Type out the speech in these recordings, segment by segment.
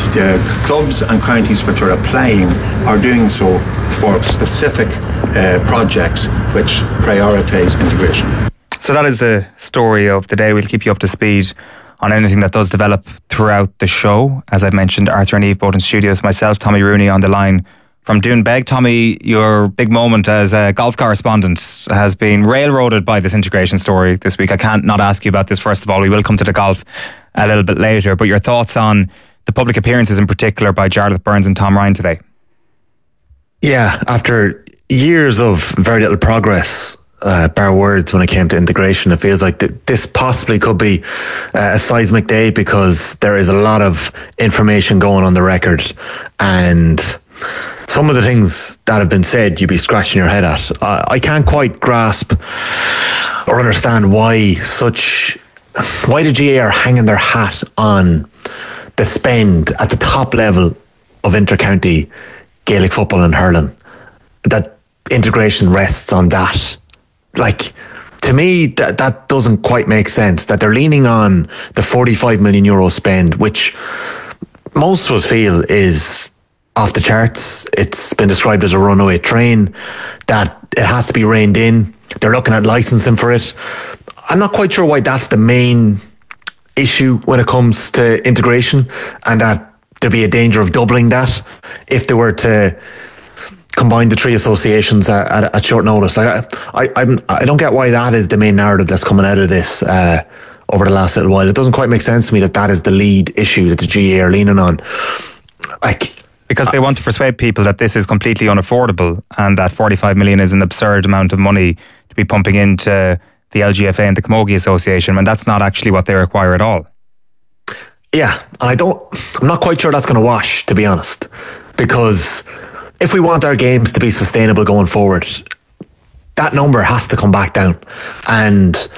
clubs and counties which are applying are doing so for specific projects which prioritise integration. So that is the story of the day. We'll keep you up to speed on anything that does develop throughout the show. As I've mentioned, Arthur and Eve both in studio with myself, Tommy Rooney on the line from Doonbeg. Tommy, your big moment as a golf correspondent has been railroaded by this integration story this week. I can't not ask you about this first of all. We will come to the golf a little bit later, but your thoughts on the public appearances in particular by Jarlath Burns and Tom Ryan today? Yeah, after years of very little progress, bar words when it came to integration, it feels like this possibly could be a seismic day, because there is a lot of information going on the record, and some of the things that have been said you'd be scratching your head at. I can't quite grasp or understand why the GAA are hanging their hat on the spend at the top level of inter-county Gaelic football and hurling, that integration rests on that. Like, to me, that doesn't quite make sense, that they're leaning on the 45 million euro spend, which most of us feel is off the charts. It's been described as a runaway train, that it has to be reined in. They're looking at licensing for it. I'm not quite sure why that's the main issue when it comes to integration, and that there'd be a danger of doubling that if they were to combine the three associations at short notice. I don't get why that is the main narrative that's coming out of this over the last little while. It doesn't quite make sense to me that is the lead issue that the GAA are leaning on. Because they want to persuade people that this is completely unaffordable, and that 45 million is an absurd amount of money to be pumping into the LGFA and the Camogie Association, when that's not actually what they require at all. Yeah, and I'm not quite sure that's going to wash, to be honest, because if we want our games to be sustainable going forward, that number has to come back down. And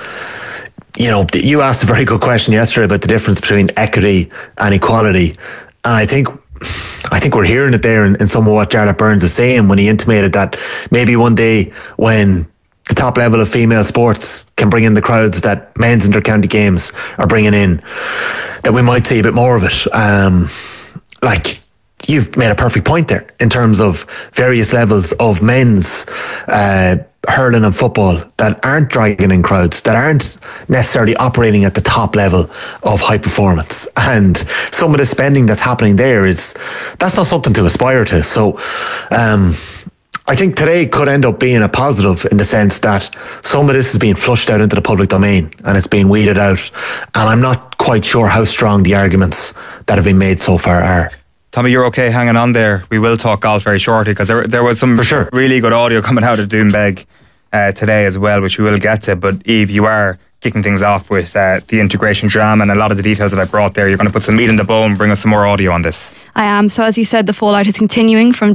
you asked a very good question yesterday about the difference between equity and equality, and I think we're hearing it there in some of what Jarlath Burns is saying when he intimated that maybe one day when the top level of female sports can bring in the crowds that men's inter-county games are bringing in, that we might see a bit more of it. You've made a perfect point there in terms of various levels of men's hurling and football that aren't dragging in crowds, that aren't necessarily operating at the top level of high performance. And some of the spending that's happening there that's not something to aspire to. So I think today could end up being a positive, in the sense that some of this is being flushed out into the public domain and it's being weeded out. And I'm not quite sure how strong the arguments that have been made so far are. Tommy, you're okay hanging on there. We will talk golf very shortly, because there was some really good audio coming out of Doonbeg today as well, which we will get to. But Eve, you are kicking things off with the integration drama and a lot of the details that I brought there. You're going to put some meat in the bone, bring us some more audio on this. I am. So as you said, the fallout is continuing from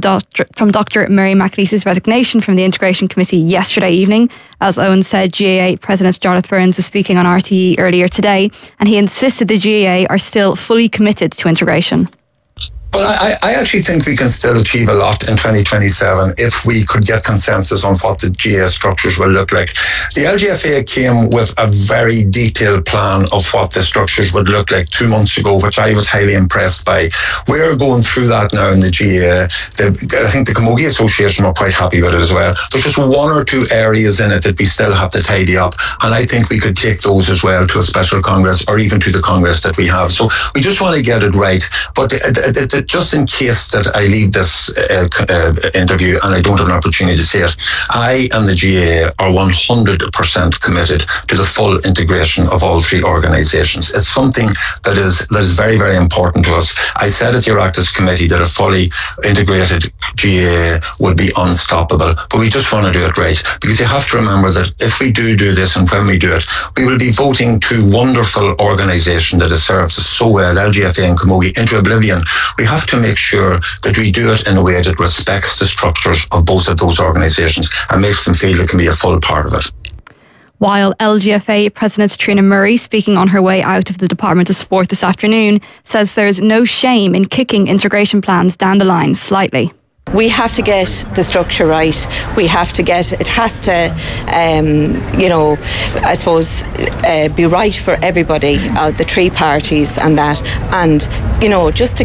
Dr. Mary McAleese's resignation from the Integration Committee yesterday evening. As Owen said, GAA President Jarlath Burns was speaking on RTE earlier today, and he insisted the GAA are still fully committed to integration. Well, I actually think we can still achieve a lot in 2027 if we could get consensus on what the GAA structures will look like. The LGFA came with a very detailed plan of what the structures would look like 2 months ago, which I was highly impressed by. We're going through that now in the GAA. I think the Camogie Association were quite happy with it as well. There's just 1 or 2 areas in it that we still have to tidy up, and I think we could take those as well to a special Congress, or even to the Congress that we have. So we just want to get it right. But just in case that I leave this interview and I don't have an opportunity to say it, I and the GAA are 100% committed to the full integration of all 3 organisations. It's something that is very, very important to us. I said at the Oireachtas Committee that a fully integrated GAA would be unstoppable, but we just want to do it right, because you have to remember that if we do this, and when we do it, we will be voting 2 wonderful organisations that have served us so well, LGFA and Camogie, into oblivion. We have to make sure that we do it in a way that respects the structures of both of those organisations and makes them feel they can be a full part of it. While LGFA President Trina Murray, speaking on her way out of the Department of Sport this afternoon, says there's no shame in kicking integration plans down the line slightly. We have to get the structure right. It has to, I suppose, be right for everybody, the 3 parties and that. And, just to